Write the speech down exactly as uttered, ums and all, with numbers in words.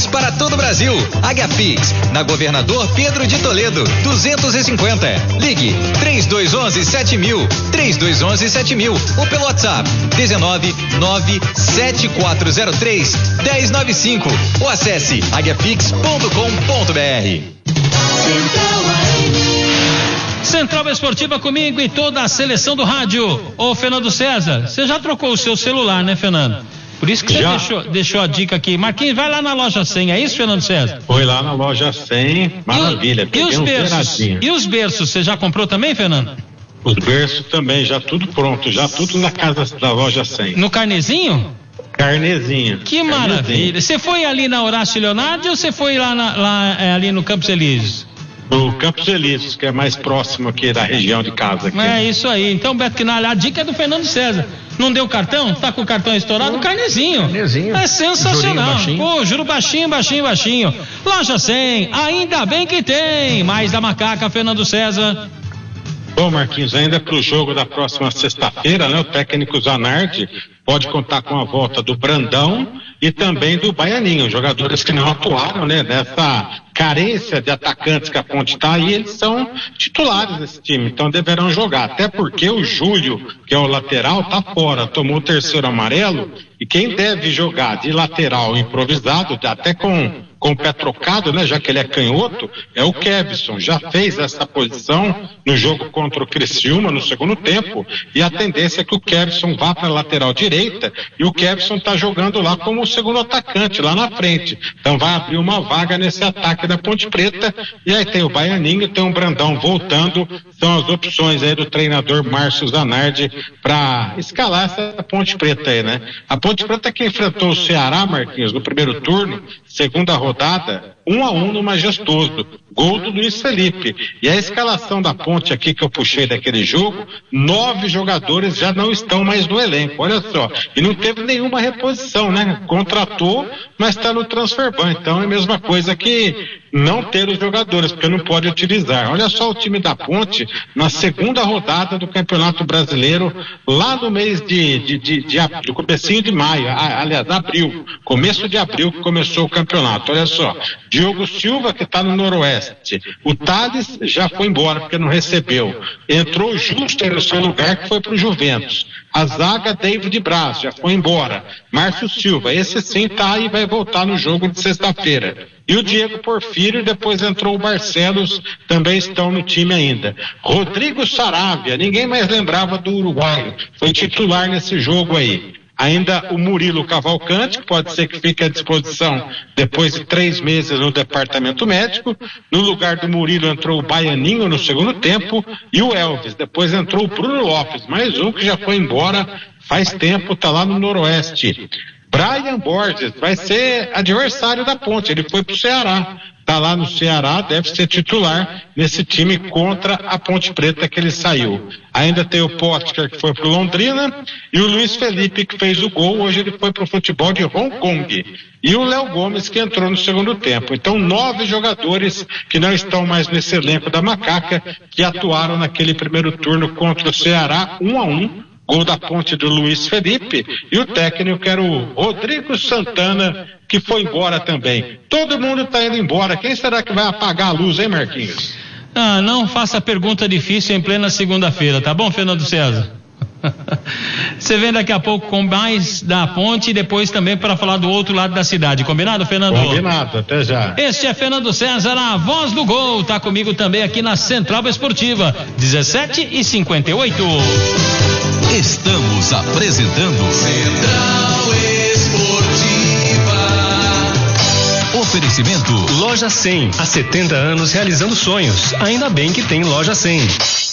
para todo o Brasil. Águiapix, na Governador Pedro de Toledo, duzentos e cinquenta. Ligue três dois um um sete mil, três dois um um sete mil ou pelo WhatsApp dezenove nove sete quatro zero três um zero nove cinco ou acesse águiapix ponto com ponto br. Central Esportiva comigo e toda a seleção do rádio. Ô Fernando César, você já trocou o seu celular, né, Fernando? Por isso que você deixou, deixou a dica aqui. Marquinhos, vai lá na loja cem, é isso, Fernando César? Foi lá na loja cem, maravilha. E, o, e os um berços? E os berços, você já comprou também, Fernando? Os berços também, já tudo pronto, já tudo na casa da loja cem. No carnezinho? Carnezinho. Que carnezinho. Maravilha. Você foi ali na Horácio Leonardo ou você foi lá, na, lá é, ali no Campos Elíseos? No Campos Elíseos, que é mais próximo aqui da região de casa. Aqui. É isso aí. Então, Beto Quinalha, a dica é do Fernando César. Não deu cartão? Tá com o cartão estourado? Oh, carnezinho. carnezinho. É sensacional. Pô, juro baixinho, baixinho, baixinho. Loja cem, ainda bem que tem. Mais da Macaca, Fernando César. Bom, Marquinhos, ainda para o jogo da próxima sexta-feira, né? O técnico Zanardi pode contar com a volta do Brandão e também do Baianinho, jogadores que não atuaram, né? Nessa carência de atacantes que a Ponte está aí, eles são titulares desse time, então deverão jogar, até porque o Júlio, que é o lateral, tá fora, tomou o terceiro amarelo, e quem deve jogar de lateral improvisado, até com com o pé trocado, né, já que ele é canhoto, é o Kevson, já fez essa posição no jogo contra o Criciúma no segundo tempo, e a tendência é que o Kevson vá para a lateral direita, e o Kevson está jogando lá como o segundo atacante, lá na frente, então vai abrir uma vaga nesse ataque da Ponte Preta, e aí tem o Baianinho, tem o Brandão voltando, são as opções aí do treinador Márcio Zanardi para escalar essa Ponte Preta aí, né? A Ponte Preta que enfrentou o Ceará, Marquinhos, no primeiro turno, segunda rodada, um a um no Majestoso, gol do Luiz Felipe. E a escalação da Ponte aqui que eu puxei daquele jogo, nove jogadores já não estão mais no elenco, olha só. E não teve nenhuma reposição, né? Contratou, mas está no transfer ban. Então é a mesma coisa que não ter os jogadores, porque não pode utilizar. Olha só o time da Ponte na segunda rodada do Campeonato Brasileiro, lá no mês de, de, de, de, de do comecinho de maio, aliás, abril, começo de abril que começou o campeonato. Olha só, Diogo Silva, que está no Noroeste. O Thales já foi embora porque não recebeu. Entrou o Juster no seu lugar, que foi para o Juventus. A zaga, David Braz, já foi embora. Márcio Silva, esse sim tá e vai voltar no jogo de sexta-feira. E o Diego Porfírio, depois entrou o Barcelos, também estão no time ainda. Rodrigo Saravia, ninguém mais lembrava do uruguaio, foi titular nesse jogo aí. Ainda o Murilo Cavalcante, que pode ser que fique à disposição depois de três meses no departamento médico. No lugar do Murilo entrou o Baianinho no segundo tempo e o Elvis. Depois entrou o Bruno Lopes, mais um que já foi embora faz tempo, tá lá no Noroeste. Brian Borges vai ser adversário da Ponte, ele foi pro Ceará, tá lá no Ceará, deve ser titular nesse time contra a Ponte Preta que ele saiu. Ainda tem o Potker que foi pro Londrina e o Luiz Felipe que fez o gol, hoje ele foi pro futebol de Hong Kong. E o Léo Gomes que entrou no segundo tempo. Então nove jogadores que não estão mais nesse elenco da Macaca, que atuaram naquele primeiro turno contra o Ceará, um a um. Gol da Ponte do Luiz Felipe, e o técnico era o Rodrigo Santana, que foi embora também. Todo mundo está indo embora. Quem será que vai apagar a luz, hein, Marquinhos? Ah, não faça pergunta difícil em plena segunda-feira, tá bom, Fernando César? Você vem daqui a pouco com mais da Ponte e depois também para falar do outro lado da cidade. Combinado, Fernando? Combinado, até já. Este é Fernando César, a voz do gol. Tá comigo também aqui na Central Esportiva, dezessete e cinquenta e oito. Estamos apresentando Central Esportiva. Oferecimento Loja cem, há setenta anos realizando sonhos. Ainda bem que tem Loja cem.